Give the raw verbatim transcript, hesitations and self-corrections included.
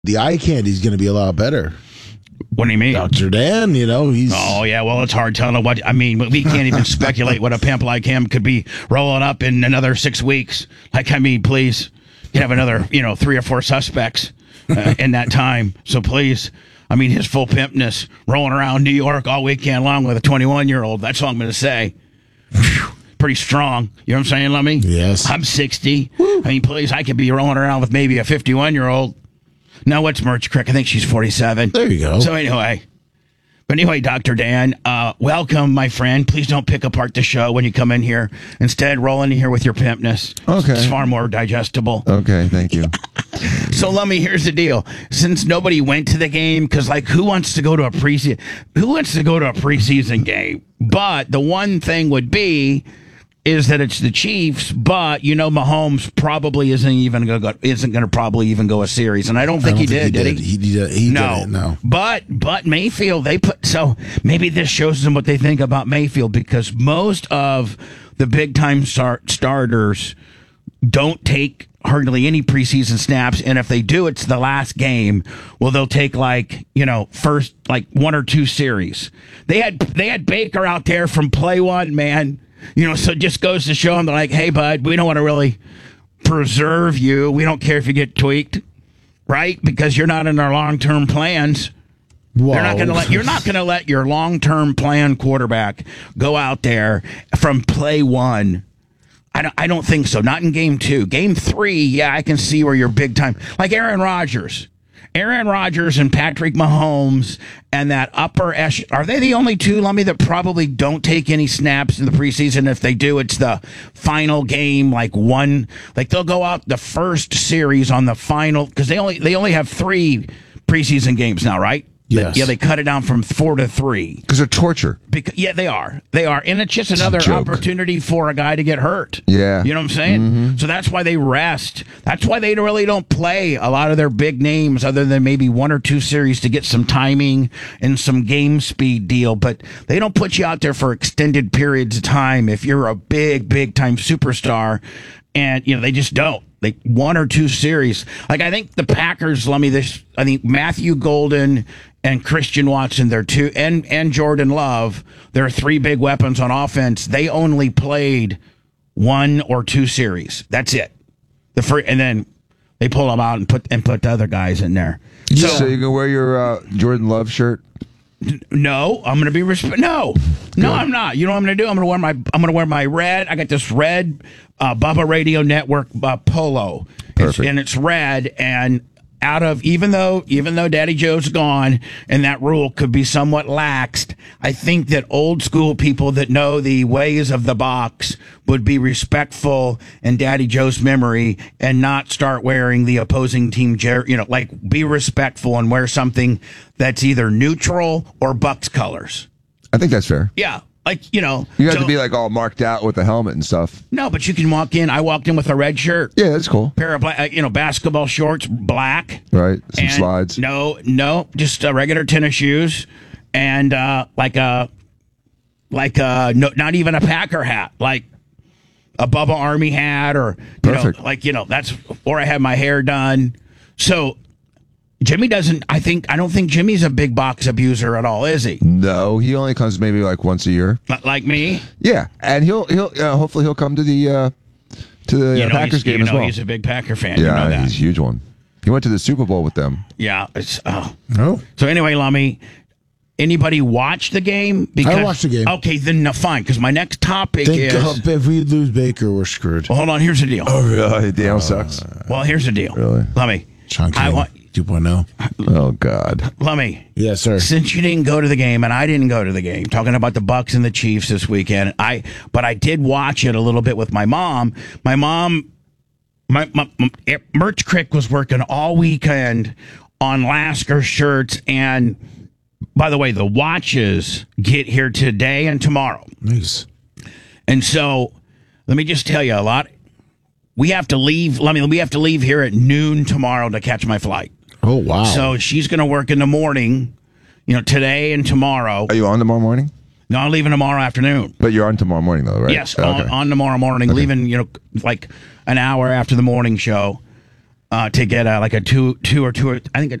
the eye candy's going to be a lot better. What do you mean? Doctor Dan, you know, he's... Oh, yeah, well, it's hard telling what... I mean, we can't even speculate what a pimp like him could be rolling up in another six weeks. Like, I mean, please, you have another, you know, three or four suspects uh, in that time. So please, I mean, his full pimpness rolling around New York all weekend long with a twenty-one-year-old. That's all I'm going to say. Pretty strong. You know what I'm saying, Lummy? Yes. I'm sixty. Woo. I mean, please, I could be rolling around with maybe a fifty-one-year-old. Now, what's Merch Crick? I think she's forty-seven. There you go. So anyway, but anyway, Doctor Dan, uh, welcome, my friend. Please don't pick apart the show when you come in here. Instead, roll in here with your pimpness. Okay. It's far more digestible. Okay, thank you. So, Lummy, here's the deal. Since nobody went to the game, because, like, who wants to go to a preseason? Who wants to go to a preseason game? But the one thing would be is that it's the Chiefs, but you know Mahomes probably isn't even going to go, isn't going to probably even go a series, and I don't think, I don't he, think did, he did. did. He He did. He no, didn't. No. But but Mayfield, they put so maybe this shows them what they think about Mayfield, because most of the big time start, starters don't take hardly any preseason snaps, and if they do, it's the last game. Well, they'll take like you know first like one or two series. They had they had Baker out there from play one, man. You know, so it just goes to show them, they're like, hey, bud, we don't want to really preserve you. We don't care if you get tweaked, right? Because you're not in our long-term plans. Whoa. They're not going to let you're not going to let your long-term plan quarterback go out there from play one. I don't, I don't think so. Not in game two. Game three, yeah, I can see where you're big time. Like Aaron Rodgers. Aaron Rodgers and Patrick Mahomes and that upper echelon, are they the only two, Lummy, that probably don't take any snaps in the preseason? If they do, it's the final game, like one, like they'll go out the first series on the final, because they only they only have three preseason games now, right? Yes. Yeah, they cut it down from four to three. Because they're torture. Because, yeah, they are. They are. And it's just another It's a joke. opportunity for a guy to get hurt. Yeah. You know what I'm saying? Mm-hmm. So that's why they rest. That's why they really don't play a lot of their big names other than maybe one or two series to get some timing and some game speed deal. But they don't put you out there for extended periods of time if you're a big, big time superstar. And, you know, they just don't. Like one or two series. Like I think the Packers, let me this I think Matthew Golden and Christian Watson, they're two and, and Jordan Love, there are three big weapons on offense. They only played one or two series. That's it. The first, and then they pull them out and put and put the other guys in there. So, So, so you can wear your uh, Jordan Love shirt? no, I'm gonna be resp- no. No, I'm not. You know what I'm gonna do? I'm gonna wear my I'm gonna wear my red. I got this red uh, Bubba Radio Network uh, polo. It's, Perfect. and it's red, and out of even though even though Daddy Joe's gone and that rule could be somewhat laxed, I think that old school people that know the ways of the box would be respectful in Daddy Joe's memory and not start wearing the opposing team, jer- you know, like be respectful and wear something that's either neutral or Bucks colors. I think that's fair. Yeah. Like, you know. You have so- to be like all marked out with the helmet and stuff. No, but you can walk in. I walked in with a red shirt. Yeah, that's cool. Pair of, black, uh, you know, basketball shorts, black. Right, some and slides. No, no, just uh, regular tennis shoes, and uh, like a, like a, no, not even a Packer hat, like a Bubba Army hat, or you Perfect. know, like you know, that's. Or I had my hair done. So Jimmy doesn't. I think I don't think Jimmy's a big box abuser at all, is he? No, he only comes maybe like once a year. Not like me. Yeah, and he'll he'll uh, hopefully he'll come to the uh, to the You uh, know, Packers he's, game you as know well. he's a big Packer fan. you Yeah, know that. he's a huge one. He went to the Super Bowl with them. Yeah, it's. Oh. No. So anyway, Lummy, anybody watch the game? Because, watched the game. Okay, then no, fine. Because my next topic Think is. of if we lose Baker, we're screwed. Well, hold on. Here's the deal. Oh, really? Daniel sucks. Well, here's the deal. Really? Lummy, Sean I King, want. two point oh. Oh, God. Lummy, Yes, sir. since you didn't go to the game and I didn't go to the game, talking about the Bucks and the Chiefs this weekend, I but I did watch it a little bit with my mom. My mom, my, my, my Merch Crick was working all weekend on Lasker shirts, and by the way, the watches get here today and tomorrow. Nice. And so, let me just tell you a lot. We have to leave. Let me. We have to leave here at noon tomorrow to catch my flight. Oh, wow. So she's going to work in the morning, you know, today and tomorrow. Are you on tomorrow morning? No, I'm leaving tomorrow afternoon. But you're on tomorrow morning, though, right? Yes, Okay. on, on tomorrow morning, leaving, you know, like an hour after the morning show. uh, to get a, like a two, two or two, or I think a